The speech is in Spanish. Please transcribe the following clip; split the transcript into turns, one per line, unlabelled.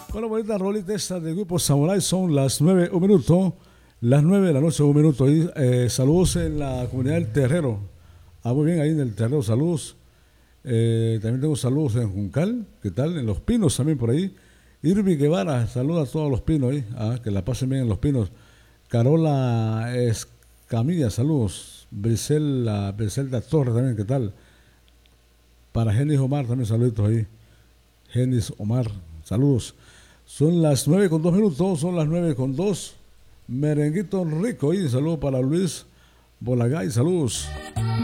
Bueno, bonita rolita esta del grupo Samurai. Son las 9, un minuto. Las 9 de la noche, un minuto. Saludos en la comunidad del Terrero. Muy bien, ahí en el Terrero, saludos. También tengo saludos en Juncal. ¿Qué tal? En Los Pinos también por ahí. Irvi Guevara, saluda a todos los pinos ahí. Que la pasen bien en Los Pinos. Carola Escamilla, saludos. Briselda Torres también, ¿qué tal? Para Genis Omar también saluditos ahí. Genis Omar, saludos. Son las 9:02, son las 9:02. Merenguito rico y saludo para Luis Bolagay, saludos.